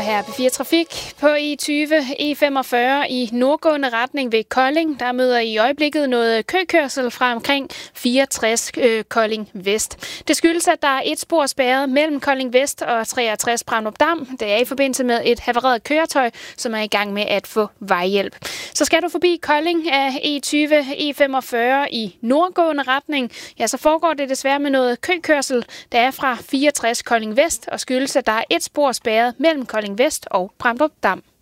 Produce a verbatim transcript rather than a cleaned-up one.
her er P fire Trafik. På E tyve E femogfyrre i nordgående retning ved Kolding, der møder i øjeblikket noget køkørsel fra omkring fireogtres øh, Kolding Vest. Det skyldes, at der er et spor spærret mellem Kolding Vest og treogtres Bramdrup Dam. Det er i forbindelse med et havareret køretøj, som er i gang med at få vejhjælp. Så skal du forbi Kolding af E tyve E femogfyrre i nordgående retning, ja, så foregår det desværre med noget køkørsel, der er fra fireogtres Kolding Vest og skyldes, at der er et spor spærret mellem Kolding Vest og Bramdrup Dam.